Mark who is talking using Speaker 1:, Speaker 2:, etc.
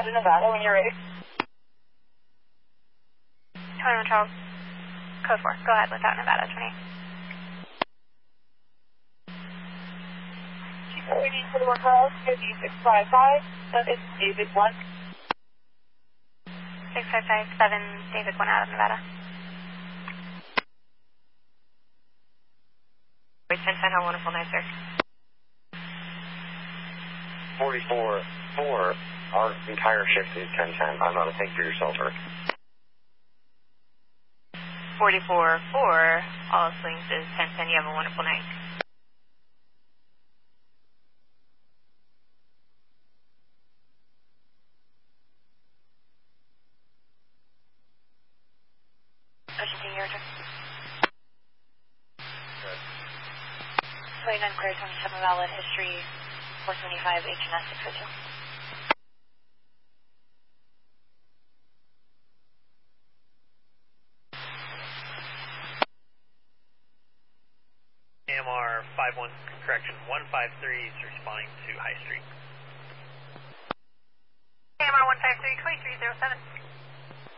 Speaker 1: out of Nevada when you're ready.
Speaker 2: 21 Charles, code 4. Go ahead, lift out Nevada 20.
Speaker 1: Chief 21 Charles, 5655, that is David 1.
Speaker 2: 6557, David 1 out of Nevada. 1010, have a wonderful night, sir.
Speaker 3: 44-4, our entire shift is 1010. I'm not a thank for yourself, sir.
Speaker 2: 44-4, all swings is 1010. You have a wonderful night. Ocean King, your turn. 29 clear, 27 valid, history 475, HNS 602.
Speaker 4: AMR 51, correction, 153 is responding to High Street.
Speaker 2: AMR 153, 2307.